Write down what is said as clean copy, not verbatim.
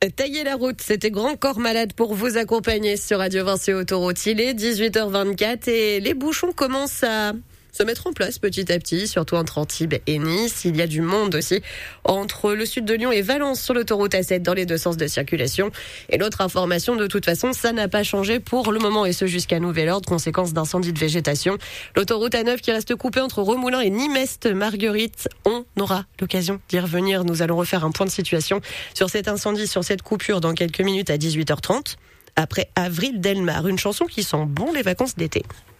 Tailler la route, c'était Grand Corps Malade pour vous accompagner sur Radio Vinci Autoroute. Il est 18h24 et les bouchons commencent à se mettre en place petit à petit, surtout entre Antibes et Nice. Il y a du monde aussi entre le sud de Lyon et Valence sur l'autoroute A7 dans les deux sens de circulation. Et l'autre information, de toute façon, ça n'a pas changé pour le moment et ce jusqu'à nouvel ordre, conséquence d'incendie de végétation. L'autoroute A9 qui reste coupée entre Remoulins et Nimest-Marguerite. On aura l'occasion d'y revenir. Nous allons refaire un point de situation sur cet incendie, sur cette coupure dans quelques minutes à 18h30. Après Avril Delmar, une chanson qui sent bon les vacances d'été.